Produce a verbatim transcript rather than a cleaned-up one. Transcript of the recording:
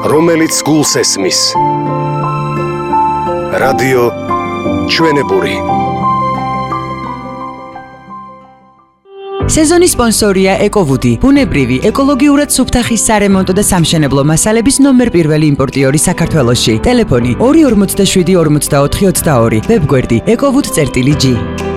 რომელიც გულს ესმის. რადიო ჩვენებური. სეზონის სპონსორია ეკოვუდი, ბუნებრივი, ეკოლოგიურად სუფთახის სარემონტო და სამშენებლო მასალების ნომერ პირველი იმპორტიორი საქართველოში. ტელეფონი ორი ორმოცდაშვიდი ორმოცდაოთხი ოცდაორი, ვებგვერდი ეკოვუდ წერტილი ჯი.